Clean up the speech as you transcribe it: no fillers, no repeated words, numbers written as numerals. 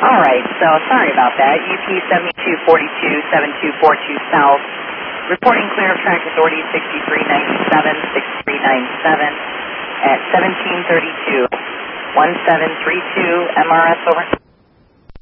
All right, so sorry about that. UP 7242, 7242 South. Reporting clear of track authority 6397, 6397 at 1732, 1732 MRS over.